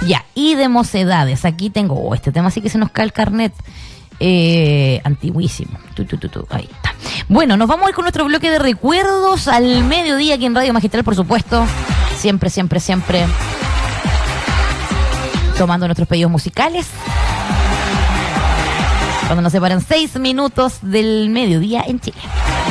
Ya, y de mocedades. Aquí tengo este tema, sí que se nos cae el carnet. Antiguísimo. Ahí está. Bueno, nos vamos a ir con nuestro bloque de recuerdos al mediodía aquí en Radio Magistral, por supuesto. Siempre tomando nuestros pedidos musicales. Cuando nos separan 6 minutos del mediodía en Chile.